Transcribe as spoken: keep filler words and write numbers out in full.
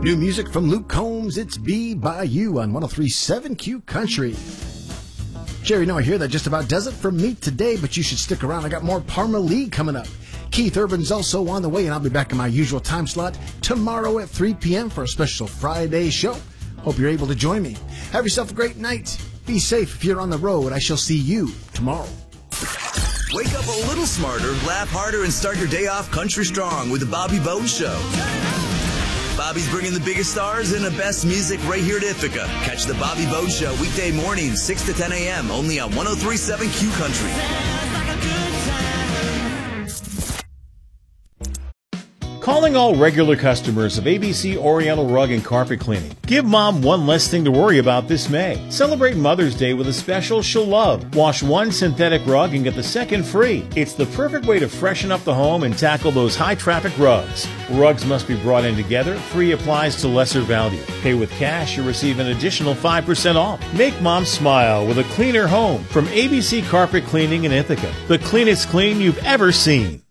New music from Luke Combs, it's Be By You on one oh three point seven Q Country. Jerry, now I hear that just about does it for me today, but you should stick around. I got more Parma League coming up. Keith Urban's also on the way, and I'll be back in my usual time slot tomorrow at three p.m. for a special Friday show. Hope you're able to join me. Have yourself a great night. Be safe if you're on the road. I shall see you tomorrow. Wake up a little smarter, laugh harder, and start your day off country strong with the Bobby Bones Show. Bobby's bringing the biggest stars and the best music right here at Ithaca. Catch the Bobby Bones Show weekday mornings, six to ten a.m. only on one oh three point seven Q Country. Calling all regular customers of A B C Oriental Rug and Carpet Cleaning. Give Mom one less thing to worry about this May. Celebrate Mother's Day with a special she'll love. Wash one synthetic rug and get the second free. It's the perfect way to freshen up the home and tackle those high-traffic rugs. Rugs must be brought in together. Free applies to lesser value. Pay with cash, you receive an additional five percent off. Make Mom smile with a cleaner home from A B C Carpet Cleaning in Ithaca. The cleanest clean you've ever seen.